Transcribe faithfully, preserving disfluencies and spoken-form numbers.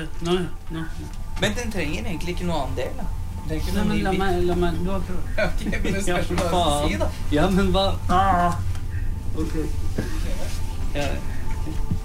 Nei, nei, nei. Men den trenger egentlig ikke noe annen del, da. Den trenger ikke Nei, noe men ny la bit. meg, la meg, du har prøvd. Ok, men det spørs hva du skal si, da. Ja, men hva? Ah. Ok. Ja.